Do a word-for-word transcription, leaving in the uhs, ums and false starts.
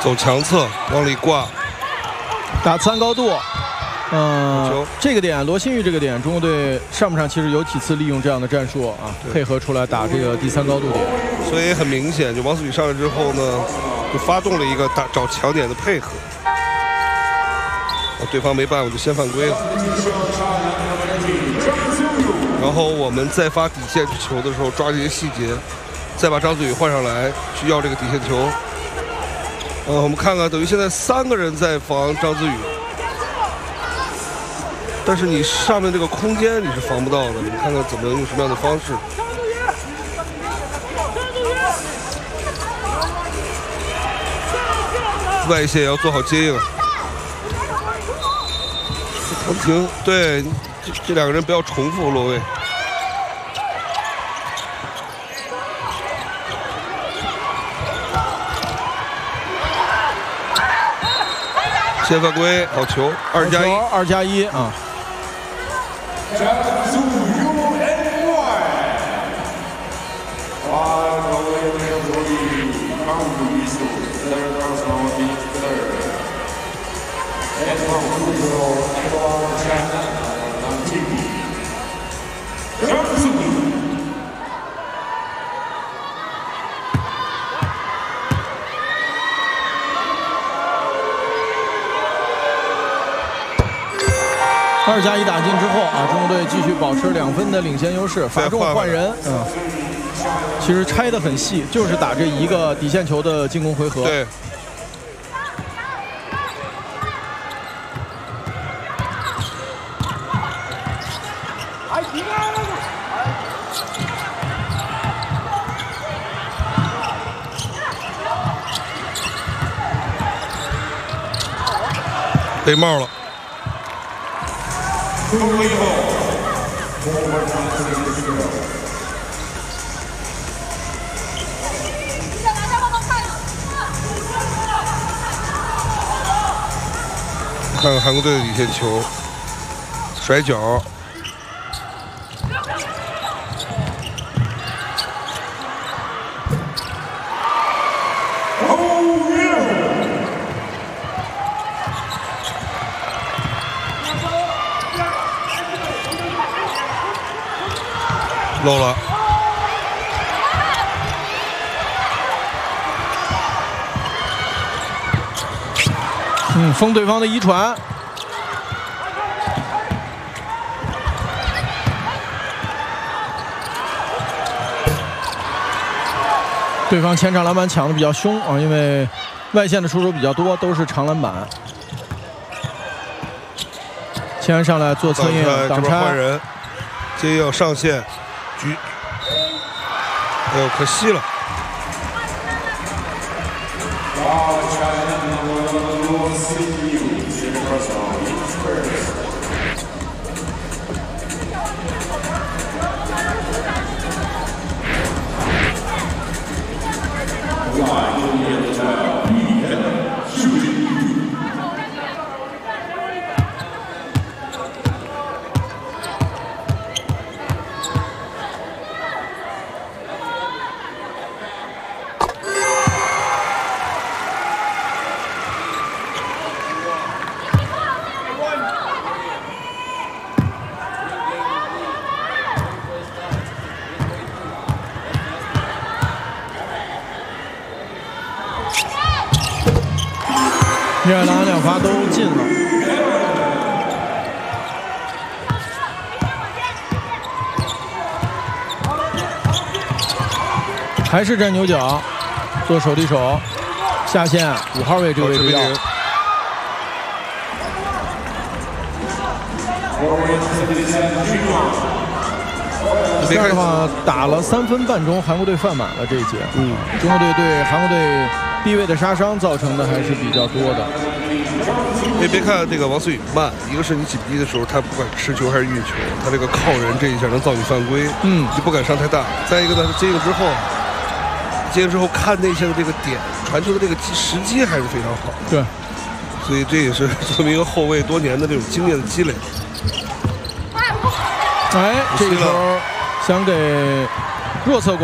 走强侧往里挂， 打三高度。嗯、呃，这个点罗新玉这个点，中国队上半场其实有几次利用这样的战术啊，配合出来打这个第三高度点。 所以很明显，就王思雨上来之后呢，就发动了一个打找强点的配合。对方没办法，就先犯规了。然后我们再发底线球的时候，抓这些细节，再把张子宇换上来去要这个底线球。呃，我们看看，等于现在三个人在防张子宇。但是你上面这个空间你是防不到的，你看看怎么用什么样的方式。外线也要做好接应。唐婷，对，这这两个人不要重复落位。先犯规，好球，二加一， 二加一啊。二加一打进之后啊，中国队继续保持两分的领先优势。罚中换人，嗯，其实拆得很细，就是打这一个底线球的进攻回合。 对。被帽了。看看韩国队的底线球，甩脚。漏了， 嗯，封对方的一传，对方前场篮板抢的比较凶啊，因为外线的出手比较多，都是长篮板。前安上来做侧应挡拆， 换人，接应上线。局，哎呦，可惜了。 热爱郎两罚都进了，还是站牛角，做手递手，下线五号位这个位置要。这样的话，打了三分半钟，韩国队犯满了这一节。嗯，中国队对韩国队低位的杀伤造成的还是比较多的。 别别看这个王思雨慢，一个是你紧逼的时候，他不管持球还是运球，他这个靠人这一下能造你犯规，嗯，就不敢上太大。再一个呢，接应之后，接应之后看内线的这个点，传球的这个时机还是非常好。 对， 所以这也是说明一个后卫多年的这种经验的积累。 哎，这个球想给弱侧。